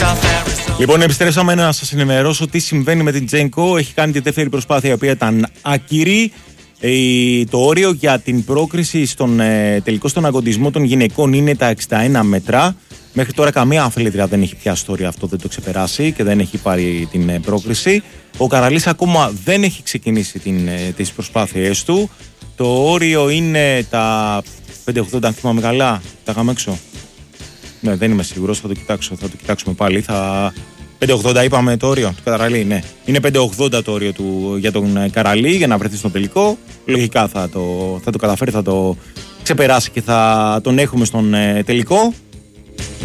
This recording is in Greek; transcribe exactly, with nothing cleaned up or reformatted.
Λοιπόν, επιστρέψαμε να σας ενημερώσω τι συμβαίνει με την Τζένκο. Έχει κάνει τη δεύτερη προσπάθεια, η οποία ήταν άκυρη. Το όριο για την πρόκριση στον ε, τελικό στον αγωνισμό των γυναικών είναι τα εξήντα ένα μέτρα. Μέχρι τώρα καμία αθλήτρια δεν έχει πιάσει το όριο αυτό, δεν το ξεπεράσει και δεν έχει πάρει την ε, πρόκριση. Ο Καραλής ακόμα δεν έχει ξεκινήσει την, ε, τις προσπάθειές του. Το όριο είναι τα πέντε ογδόντα, αν θυμάμαι καλά. Τα είχαμε έξω. Ναι, δεν είμαι σίγουρος, θα το κοιτάξω, θα το κοιτάξουμε πάλι. Θα... πέντε ογδόντα είπαμε το όριο του Καραλή, ναι. Είναι πέντε ογδόντα το όριο του, για τον Καραλή για να βρεθεί στο τελικό. Λογικά θα το, θα το καταφέρει, θα το ξεπεράσει και θα τον έχουμε στον ε, τελικό.